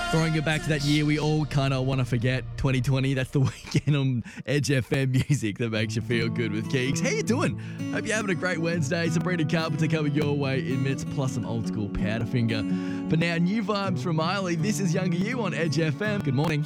Throwing it back to that year we all kind of want to forget, 2020. That's the weekend on Edge FM music that makes you feel good with Keeks. How you doing? Hope you're having a great Wednesday. Sabrina Carpenter coming your way in minutes, plus some old school Powderfinger. But now, new vibes from Miley. This is Younger You on Edge FM. Good morning.